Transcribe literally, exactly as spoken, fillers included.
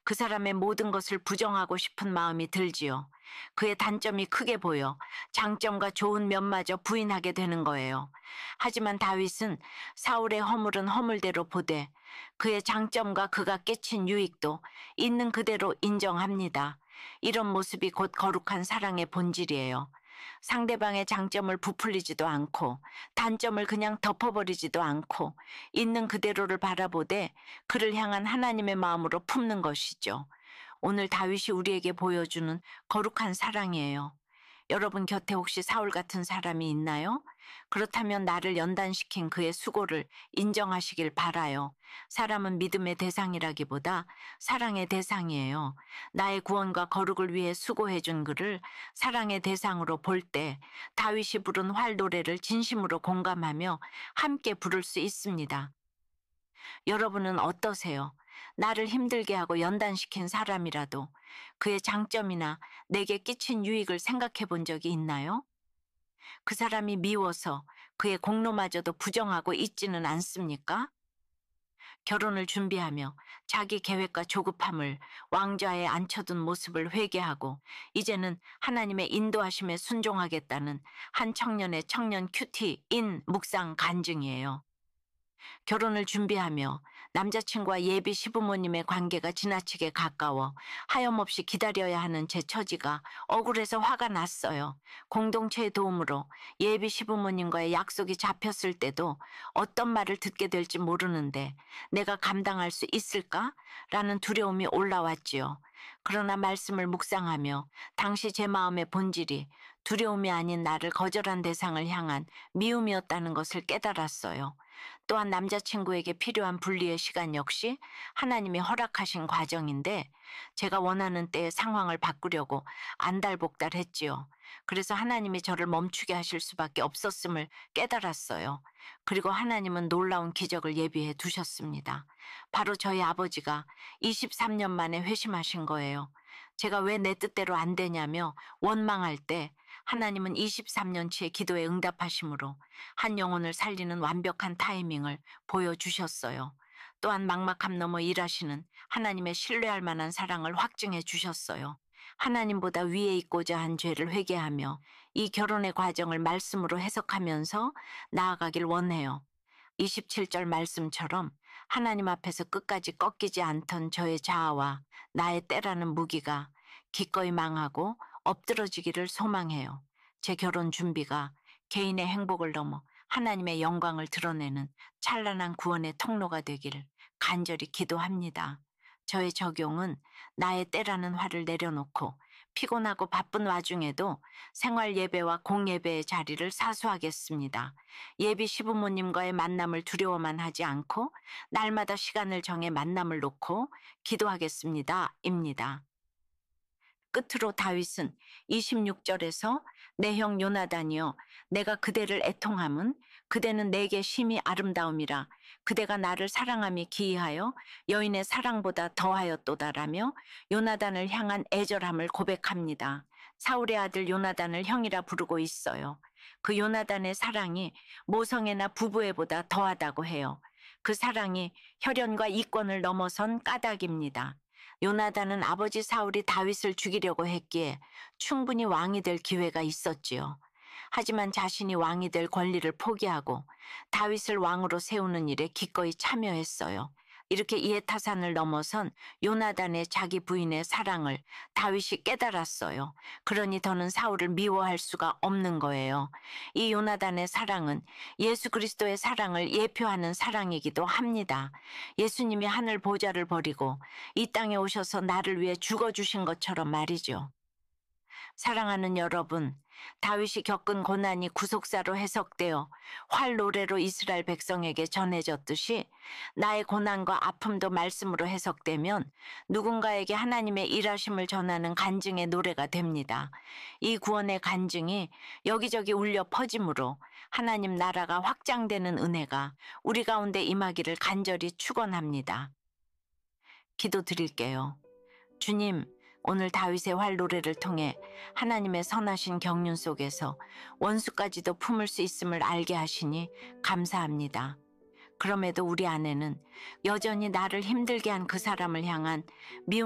그 사람의 모든 것을 부정하고 싶은 마음이 들지요. 그의 단점이 크게 보여 장점과 좋은 면마저 부인하게 되는 거예요. 하지만 다윗은 사울의 허물은 허물대로 보되 그의 장점과 그가 끼친 유익도 있는 그대로 인정합니다. 이런 모습이 곧 거룩한 사랑의 본질이에요. 상대방의 장점을 부풀리지도 않고 단점을 그냥 덮어버리지도 않고 있는 그대로를 바라보되 그를 향한 하나님의 마음으로 품는 것이죠. 오늘 다윗이 우리에게 보여주는 거룩한 사랑이에요. 여러분 곁에 혹시 사울 같은 사람이 있나요? 그렇다면 나를 연단시킨 그의 수고를 인정하시길 바라요. 사람은 믿음의 대상이라기보다 사랑의 대상이에요. 나의 구원과 거룩을 위해 수고해준 그를 사랑의 대상으로 볼 때 다윗이 부른 활 노래를 진심으로 공감하며 함께 부를 수 있습니다. 여러분은 어떠세요? 나를 힘들게 하고 연단시킨 사람이라도 그의 장점이나 내게 끼친 유익을 생각해 본 적이 있나요? 그 사람이 미워서 그의 공로마저도 부정하고 있지는 않습니까? 결혼을 준비하며 자기 계획과 조급함을 왕좌에 앉혀둔 모습을 회개하고 이제는 하나님의 인도하심에 순종하겠다는 한 청년의 청년 큐티인 묵상 간증이에요. 결혼을 준비하며 남자친구와 예비 시부모님의 관계가 지나치게 가까워 하염없이 기다려야 하는 제 처지가 억울해서 화가 났어요. 공동체의 도움으로 예비 시부모님과의 약속이 잡혔을 때도 어떤 말을 듣게 될지 모르는데 내가 감당할 수 있을까? 라는 두려움이 올라왔지요. 그러나 말씀을 묵상하며 당시 제 마음의 본질이 두려움이 아닌 나를 거절한 대상을 향한 미움이었다는 것을 깨달았어요. 또한 남자친구에게 필요한 분리의 시간 역시 하나님이 허락하신 과정인데 제가 원하는 때에 상황을 바꾸려고 안달복달했지요. 그래서 하나님이 저를 멈추게 하실 수밖에 없었음을 깨달았어요. 그리고 하나님은 놀라운 기적을 예비해 두셨습니다. 바로 저희 아버지가 이십삼 년 만에 회심하신 거예요. 제가 왜 내 뜻대로 안 되냐며 원망할 때 하나님은 이십삼 년치의 기도에 응답하심으로 한 영혼을 살리는 완벽한 타이밍을 보여주셨어요. 또한 막막함 넘어 일하시는 하나님의 신뢰할 만한 사랑을 확증해 주셨어요. 하나님보다 위에 있고자 한 죄를 회개하며 이 결혼의 과정을 말씀으로 해석하면서 나아가길 원해요. 이십칠 절 말씀처럼 하나님 앞에서 끝까지 꺾이지 않던 저의 자아와 나의 때라는 무기가 기꺼이 망하고 엎드러지기를 소망해요. 제 결혼 준비가 개인의 행복을 넘어 하나님의 영광을 드러내는 찬란한 구원의 통로가 되기를 간절히 기도합니다. 저의 적용은 나의 때라는 화를 내려놓고 피곤하고 바쁜 와중에도 생활 예배와 공예배의 자리를 사수하겠습니다. 예비 시부모님과의 만남을 두려워만 하지 않고 날마다 시간을 정해 만남을 놓고 기도하겠습니다. 입니다. 끝으로 다윗은 이십육 절에서 내 형 요나단이여 내가 그대를 애통함은 그대는 내게 심히 아름다움이라 그대가 나를 사랑함이 기이하여 여인의 사랑보다 더하였도다라며 요나단을 향한 애절함을 고백합니다. 사울의 아들 요나단을 형이라 부르고 있어요. 그 요나단의 사랑이 모성애나 부부애보다 더하다고 해요. 그 사랑이 혈연과 이권을 넘어선 까닭입니다. 요나단은 아버지 사울이 다윗을 죽이려고 했기에 충분히 왕이 될 기회가 있었지요. 하지만 자신이 왕이 될 권리를 포기하고 다윗을 왕으로 세우는 일에 기꺼이 참여했어요. 이렇게 이해타산을 넘어선 요나단의 자기 부인의 사랑을 다윗이 깨달았어요. 그러니 더는 사울을 미워할 수가 없는 거예요. 이 요나단의 사랑은 예수 그리스도의 사랑을 예표하는 사랑이기도 합니다. 예수님이 하늘 보좌를 버리고 이 땅에 오셔서 나를 위해 죽어주신 것처럼 말이죠. 사랑하는 여러분, 다윗이 겪은 고난이 구속사로 해석되어 활 노래로 이스라엘 백성에게 전해졌듯이 나의 고난과 아픔도 말씀으로 해석되면 누군가에게 하나님의 일하심을 전하는 간증의 노래가 됩니다. 이 구원의 간증이 여기저기 울려 퍼짐으로 하나님 나라가 확장되는 은혜가 우리 가운데 임하기를 간절히 축원합니다. 기도드릴게요. 주님, 오늘 다윗의 활 노래를 통해 하나님의 선하신 경륜 속에서 원수까지도 품을 수 있음을 알게 하시니 감사합니다. 그럼에도 우리 안에는 여전히 나를 힘들게 한 그 사람을 향한 미움